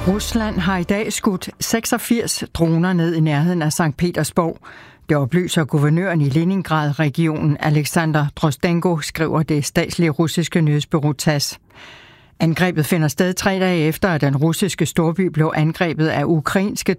Rusland har i dag skudt 86 droner ned i nærheden af Sankt Petersborg. Det oplyser guvernøren i Leningrad-regionen Alexander Drostenko, skriver det statslige russiske nyhedsbureau TASS. Angrebet finder sted 3 dage efter, at den russiske storby blev angrebet af ukrainske